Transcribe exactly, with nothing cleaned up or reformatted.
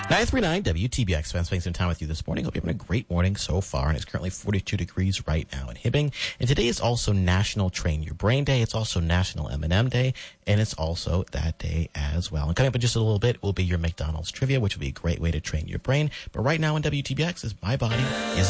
nine three nine W T B X. I'm spending some time with you this morning. Hope you're having a great morning so far. And it's currently forty-two degrees right now in Hibbing. And today is also National Train Your Brain Day. It's also National M and M Day. And it's also that day as well. And coming up in just a little bit will be your McDonald's trivia, which will be a great way to train your brain. But right now on W T B X is My Body is